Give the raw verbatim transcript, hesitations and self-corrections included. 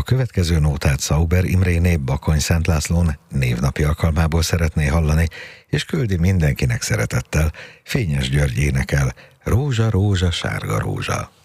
A következő nótát Szauber Imréné Bakony-Szent Lászlón névnapi alkalmából szeretné hallani, és küldi mindenkinek szeretettel. Fényes György énekel: Rózsa, rózsa, sárga rózsa.